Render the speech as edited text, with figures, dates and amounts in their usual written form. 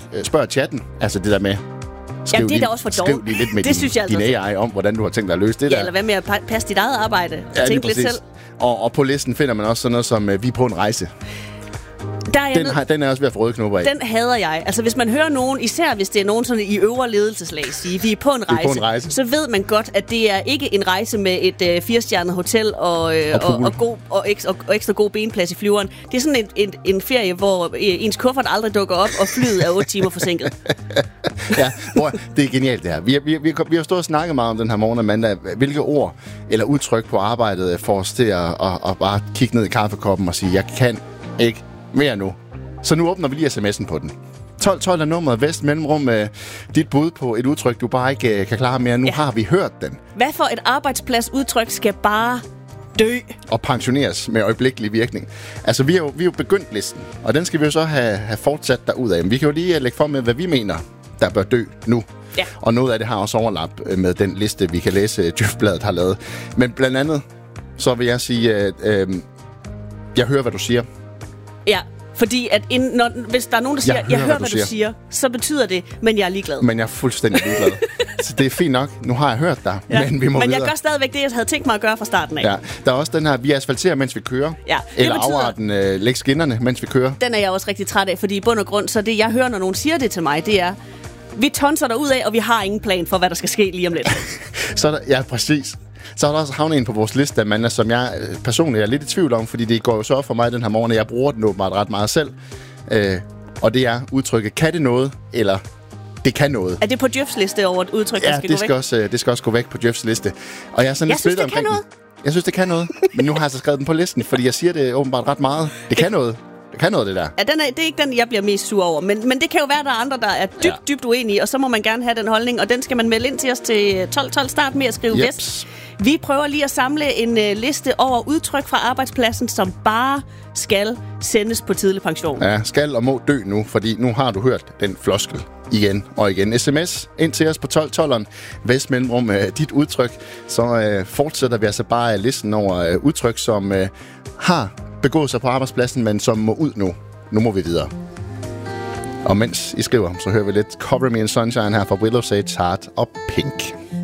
spørger chatten, altså det der med... Jamen, det er da også for dog. Skriv lige lidt med din AI om, hvordan du har tænkt dig at løse det der. Eller hvad med at passe dit eget arbejde? Tænk lidt selv. Og på listen finder man også sådan noget som, vi er på en rejse. Den er også ved at få røde knopper af. Den hader jeg. Altså, hvis man hører nogen, især hvis det er nogen sådan i øvre ledelseslag, sige, vi er på en rejse, så ved man godt, at det er ikke en rejse med et 4-stjernet hotel og ekstra god benplads i flyveren. Det er sådan en ferie, hvor ens kuffert aldrig dukker op, og flyet er 8 timer forsinket. Ja, det er genialt det her. Vi har stået og snakket meget om den her morgen og mandag. Hvilke ord eller udtryk på arbejdet får os til at bare kigge ned i kaffekoppen og sige, jeg kan ikke mere nu. Så nu åbner vi lige sms'en på den. 1212 er nummeret, Vest Mellemrum, dit bud på et udtryk, du bare ikke kan klare mere. Nu har vi hørt den. Hvad for et arbejdspladsudtryk skal bare dø? Og pensioneres med øjeblikkelig virkning. Altså, vi er jo begyndt listen, og den skal vi jo så have fortsat derudad. Men vi kan jo lige lægge for med, hvad vi mener, der bør dø nu. Ja. Og noget af det har også overlap med den liste, vi kan læse, Djøf-bladet har lavet. Men blandt andet, så vil jeg sige, jeg hører, hvad du siger. Ja, fordi at hvis der er nogen, der siger, jeg hører, hvad du siger, så betyder det, men jeg er ligeglad. Men jeg er fuldstændig ligeglad. Så det er fint nok. Nu har jeg hørt dig, men vi må videre. Jeg gør stadigvæk det, jeg havde tænkt mig at gøre fra starten af. Ja, der er også den her, vi asfalterer, mens vi kører. Ja, eller afretten, læg skinnerne, mens vi kører. Den er jeg også rigtig træt af, fordi i bund og grund, så det jeg hører, når nogen siger det til mig, det er, vi tonser derud af, og vi har ingen plan for, hvad der skal ske lige om lidt. Ja, præcis. Så er der også havnet en på vores liste, Amanda, som jeg personligt er lidt i tvivl om, fordi det går jo så for mig den her morgen, og jeg bruger den åbenbart ret meget selv. Og det er udtrykket, kan det noget, eller det kan noget. Er det på Djøfs liste over et udtryk, der skal gå væk? Det skal også gå væk på Djøfs liste. Og jeg er sådan lidt splittet omkring den. Jeg synes, det kan noget. Men nu har jeg så skrevet den på listen, fordi jeg siger det åbenbart ret meget. Det kan noget. Det kan noget, det der. Ja, det er ikke den, jeg bliver mest sur over. Men det kan jo være, der er andre, der er dybt uenige, og så må man gerne have den holdning, og den skal man melde ind til os til 12 start med at skrive Vest. Vi prøver lige at samle en liste over udtryk fra arbejdspladsen, som bare skal sendes på tidlig pension. Ja, skal og må dø nu, fordi nu har du hørt den floskel igen og igen. SMS ind til os på 1212'eren. Vest Mellemrum, dit udtryk. Så fortsætter vi altså bare listen over udtryk, som har begået sig på arbejdspladsen, men som må ud nu. Nu må vi videre. Og mens I skriver, så hører vi lidt Cover Me in Sunshine her fra Willow Sage Heart og Pink.